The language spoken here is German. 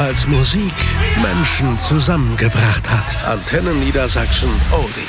Als Musik Menschen zusammengebracht hat. Antennen Niedersachsen Oldies.